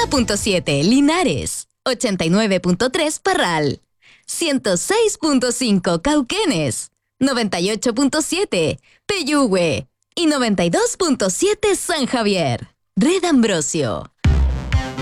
91.7 Linares, 89.3 Parral, 106.5 Cauquenes, 98.7 Peyúgue y 92.7 San Javier. Red Ambrosio.